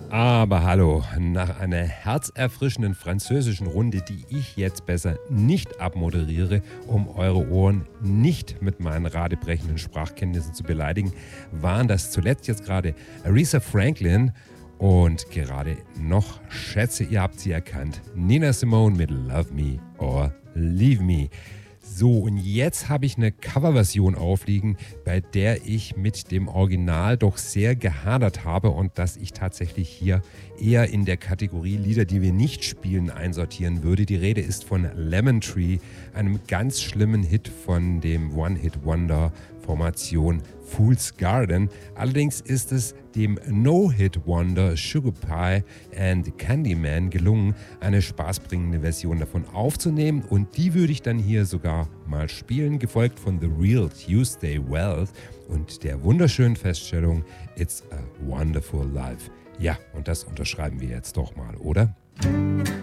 Aber hallo, nach einer herzerfrischenden französischen Runde, die ich jetzt besser nicht abmoderiere, um eure Ohren nicht mit meinen radebrechenden Sprachkenntnissen zu beleidigen, waren das zuletzt jetzt gerade Aretha Franklin und gerade noch, schätze, ihr habt sie erkannt, Nina Simone mit Love Me or Leave Me. So, und jetzt habe ich eine Coverversion aufliegen, bei der ich mit dem Original doch sehr gehadert habe und das ich tatsächlich hier eher in der Kategorie Lieder, die wir nicht spielen, einsortieren würde. Die Rede ist von Lemon Tree, einem ganz schlimmen Hit von dem One-Hit-Wonder Formation Fool's Garden. Allerdings ist es dem No-Hit-Wonder Sugar Pie and Candyman gelungen, eine spaßbringende Version davon aufzunehmen und die würde ich dann hier sogar mal spielen, gefolgt von The Real Tuesday Wells und der wunderschönen Feststellung It's a Wonderful Life. Ja, und das unterschreiben wir jetzt doch mal, oder?